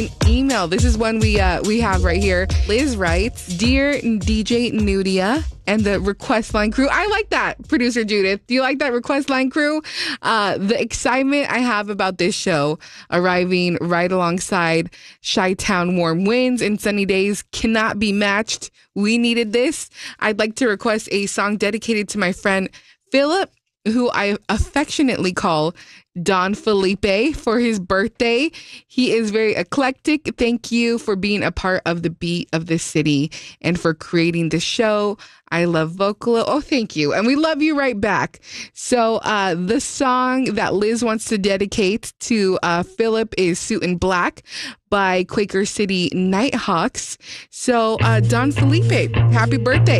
email. This is one we have right here. Liz writes, "Dear DJ Nudia and the request line crew." I like that, producer Judith. Do you like that, request line crew? The excitement I have about this show arriving right alongside Chi-Town warm winds and sunny days cannot be matched. We needed this. I'd like to request a song dedicated to my friend Philip, who I affectionately call Don Felipe, for his birthday. He is very eclectic. Thank you for being a part of the beat of the city and for creating the show. I love Vocalo. Oh, thank you. And we love you right back. So the song that Liz wants to dedicate to Philip is Suit in Black by Quaker City Nighthawks. So Don Felipe, happy birthday.